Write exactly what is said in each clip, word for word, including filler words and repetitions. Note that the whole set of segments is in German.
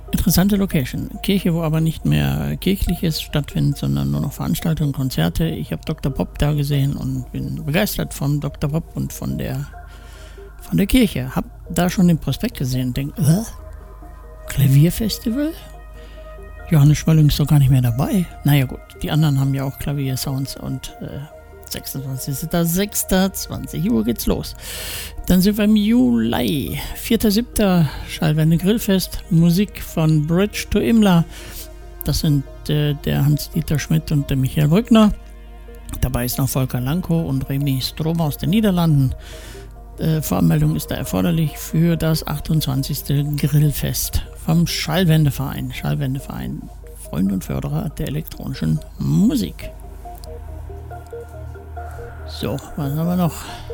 Interessante Location. Kirche, wo aber nicht mehr Kirchliches stattfindet, sondern nur noch Veranstaltungen, Konzerte. Ich habe Doktor Pop da gesehen und bin begeistert von Doktor Pop und von der von der Kirche. Hab da schon den Prospekt gesehen und denke, äh, Klavierfestival? Johannes Schmölling ist doch gar nicht mehr dabei. Naja gut, die anderen haben ja auch Klaviersounds und äh, sechsundzwanzigster sechster zwanzig Uhr geht's los. Dann sind wir im Juli. vierter siebter Schallwende Grillfest. Musik von Bridge to Imla. Das sind äh, der Hans-Dieter Schmidt und der Michael Brückner. Dabei ist noch Volker Lanko und Remy Strom aus den Niederlanden. Äh, Voranmeldung ist da erforderlich für das achtundzwanzigste Grillfest vom Schallwendeverein. Schallwendeverein, Freund und Förderer der elektronischen Musik. So, was haben wir noch?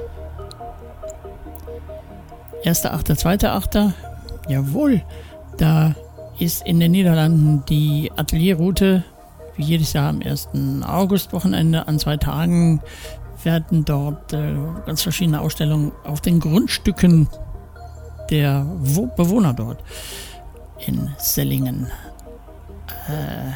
erster achter zweiter achter Jawohl, da ist in den Niederlanden die Atelierroute, wie jedes Jahr am ersten August-Wochenende an zwei Tagen werden dort äh, ganz verschiedene Ausstellungen auf den Grundstücken der Wo- Bewohner dort in Sellingen äh,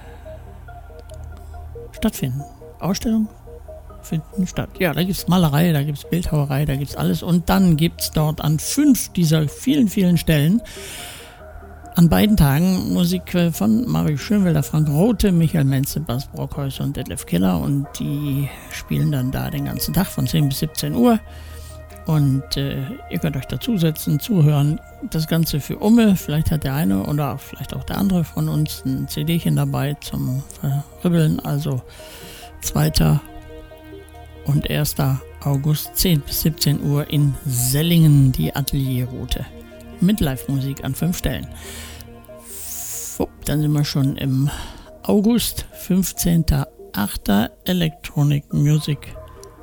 stattfinden. Ausstellung? Finden statt. Ja, da gibt es Malerei, da gibt es Bildhauerei, da gibt es alles. Und dann gibt es dort an fünf dieser vielen, vielen Stellen an beiden Tagen Musik von Mario Schönwelder, Frank Rothe, Michael Menze, Bas Brockhaus und Detlef Keller. Und die spielen dann da den ganzen Tag von zehn bis siebzehn Uhr. Und äh, ihr könnt euch dazusetzen, zuhören. Das Ganze für Umme. Vielleicht hat der eine oder vielleicht auch der andere von uns ein C Dchen dabei zum Verribbeln. Also zweiter und erster August, zehn bis siebzehn Uhr in Sellingen, die Atelierroute. Mit Live-Musik an fünf Stellen. Dann sind wir schon im August, fünfzehnter achter Electronic Music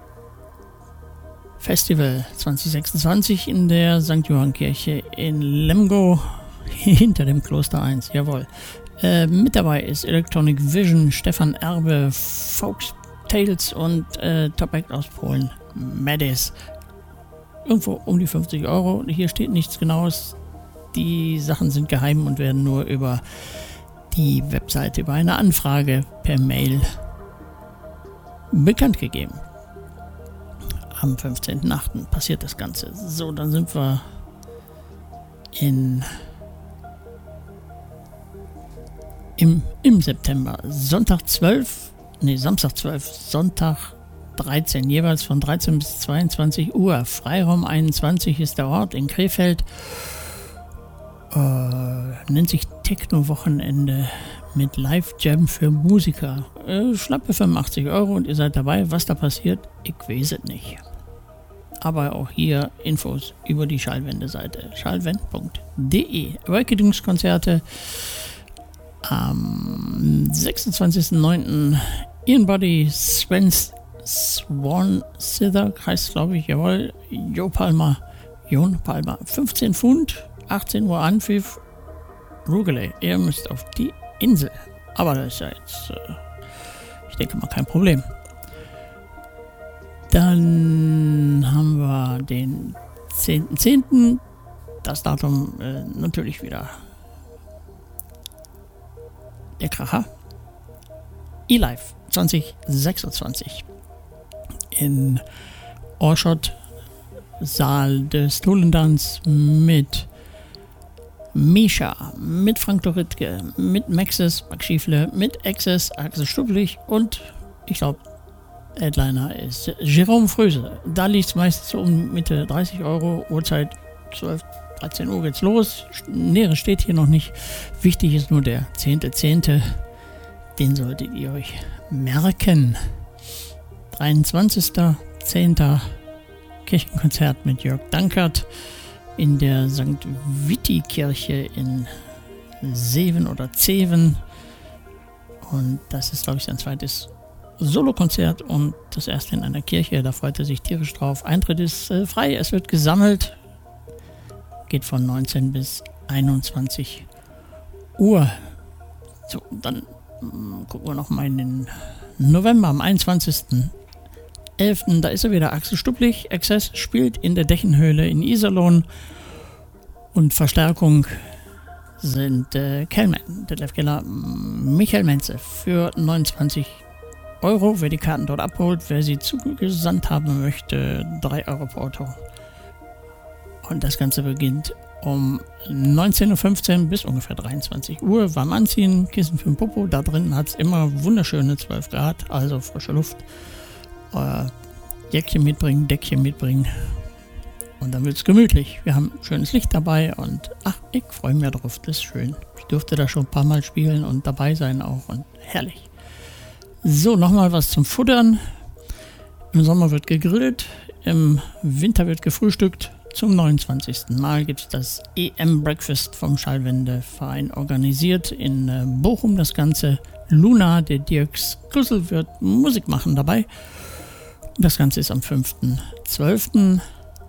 Festival zwanzig sechsundzwanzig in der Sankt Johann Kirche in Lemgo, hinter dem Kloster eins, jawohl. Äh, mit dabei ist Electronic Vision, Stefan Erbe, Folks Tales und äh, Top Act aus Polen, Madis. Irgendwo um die fünfzig Euro. Hier steht nichts Genaues. Die Sachen sind geheim und werden nur über die Webseite, über eine Anfrage per Mail bekannt gegeben. Am fünfzehnten achten passiert das Ganze. So, dann sind wir in im, im September. Sonntag zwölf, nee, Samstag zwölf, Sonntag dreizehn, jeweils von dreizehn bis zweiundzwanzig Uhr. Freiraum einundzwanzig ist der Ort in Krefeld. Äh, nennt sich Techno-Wochenende mit Live-Jam für Musiker. Äh, schlappe fünfundachtzig Euro und ihr seid dabei. Was da passiert, ich weiß es nicht. Aber auch hier Infos über die Schallwende-Seite schallwend punkt de. Awakenings-Konzerte am sechsundzwanzigsten neunten Ian Body, Sven Swan Sither, heißt glaube ich, jawohl, Jo Palmer, Jon Palmer, fünfzehn Pfund, achtzehn Uhr Anpfiff, Rugeley, ihr müsst auf die Insel. Aber das ist ja jetzt, äh, ich denke mal, kein Problem. Dann haben wir den zehnten zehnten Das Datum äh, natürlich wieder der Kracher. eLive zwanzig sechsundzwanzig in Orschot, Saal des Tulendans mit Misha, mit Frank Doritke, mit Maxis, Max Schiefle, mit Access, Axel Stublich und ich glaube, Headliner ist Jerome Fröse. Da liegt es meistens so um Mitte dreißig Euro, Uhrzeit zwölf, dreizehn Uhr geht's los. Näheres steht hier noch nicht. Wichtig ist nur der zehnte zehnte Den solltet ihr euch merken. dreiundzwanzigster zehnter Kirchenkonzert mit Jörg Dankert in der Sankt Witti Kirche in Seven oder Zeven. Und das ist, glaube ich, sein zweites Solokonzert und das erste in einer Kirche. Da freut er sich tierisch drauf. Eintritt ist äh, frei, es wird gesammelt. Geht von neunzehn bis einundzwanzig Uhr. So, dann mh, gucken wir noch mal in den November, am einundzwanzigsten elften Da ist er wieder, Axel Stublich. Access spielt in der Dächenhöhle in Iserlohn und Verstärkung sind äh, Kellman, Detlef Keller, Michael Menze für neunundzwanzig Euro. Wer die Karten dort abholt, wer sie zugesandt haben möchte, drei Euro pro Auto. Und das Ganze beginnt um neunzehn Uhr fünfzehn bis ungefähr dreiundzwanzig Uhr. Warm anziehen, Kissen für den Popo. Da drin hat es immer wunderschöne zwölf Grad, also frische Luft. Äh, Jäckchen mitbringen, Deckchen mitbringen. Und dann wird es gemütlich. Wir haben schönes Licht dabei und ach, ich freue mich drauf. Das ist schön. Ich durfte da schon ein paar Mal spielen und dabei sein auch und herrlich. So, nochmal was zum Futtern. Im Sommer wird gegrillt, im Winter wird gefrühstückt. Zum neunundzwanzigsten Mal gibt es das E M-Breakfast vom Schallwendeverein organisiert in äh, Bochum. Das Ganze Luna, der Dirk Sküssel wird Musik machen dabei. Das Ganze ist am fünften zwölften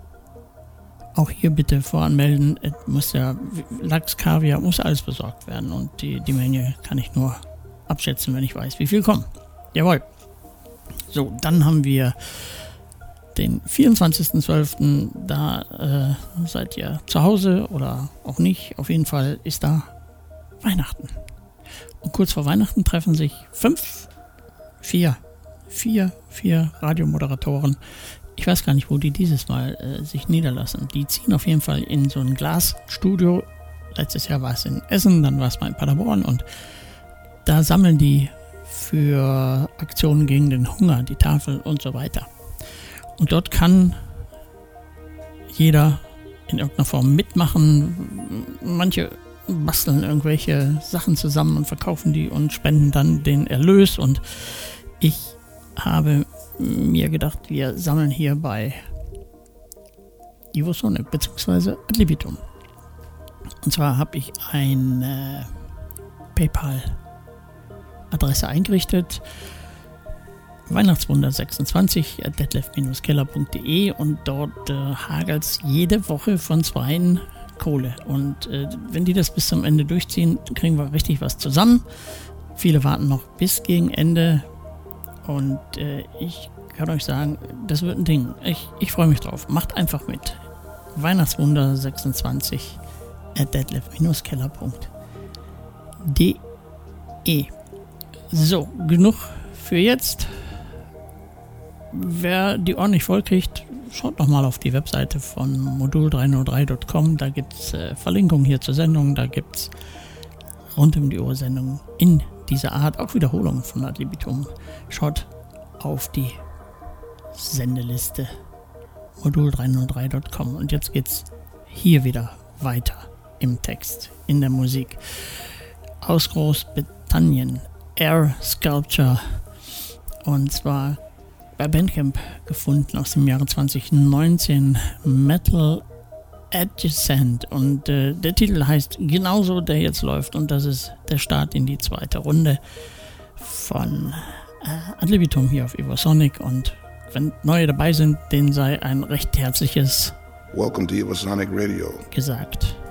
Auch hier bitte voranmelden. Es muss ja Lachs, Kaviar, muss alles besorgt werden. Und die, die Menge kann ich nur abschätzen, wenn ich weiß, wie viel kommen. Jawohl. So, dann haben wir den vierundzwanzigsten zwölften Da äh, seid ihr zu Hause oder auch nicht. Auf jeden Fall ist da Weihnachten. Und kurz vor Weihnachten treffen sich fünf, vier, vier, vier Radiomoderatoren. Ich weiß gar nicht, wo die dieses Mal äh, sich niederlassen. Die ziehen auf jeden Fall in so ein Glasstudio. Letztes Jahr war es in Essen, dann war es mal in Paderborn und da sammeln die für Aktionen gegen den Hunger, die Tafel und so weiter. Und dort kann jeder in irgendeiner Form mitmachen. Manche basteln irgendwelche Sachen zusammen und verkaufen die und spenden dann den Erlös. Und ich habe mir gedacht, wir sammeln hier bei Evosonic bzw. Ad libitum. Und zwar habe ich eine PayPal-Adresse eingerichtet. Weihnachtswunder sechsundzwanzig at detlef Bindestrich keller punkt de und dort äh, hagelt es jede Woche von zweien Kohle. Und äh, wenn die das bis zum Ende durchziehen, kriegen wir richtig was zusammen. Viele warten noch bis gegen Ende. Und äh, ich kann euch sagen, das wird ein Ding. Ich, ich freue mich drauf. Macht einfach mit. Weihnachtswunder sechsundzwanzig at detlef Bindestrich keller punkt de. So, genug für jetzt. Wer die ordentlich voll kriegt, schaut doch mal auf die Webseite von modul drei null drei punkt com. Da gibt es äh, Verlinkungen hier zur Sendung. Da gibt es rund um die Uhr Sendungen in dieser Art. Auch Wiederholungen von Ad libitum. Schaut auf die Sendeliste modul drei null drei punkt com. Und jetzt geht's hier wieder weiter im Text, in der Musik. Aus Großbritannien, Air Sculpture. Und zwar bei Bandcamp gefunden aus dem Jahre zwanzig neunzehn, Metal Adjacent. Und äh, der Titel heißt genauso, der jetzt läuft. Und das ist der Start in die zweite Runde von äh, Ad libitum hier auf Evosonic. Und wenn neue dabei sind, denen sei ein recht herzliches Welcome to Evosonic Radio gesagt.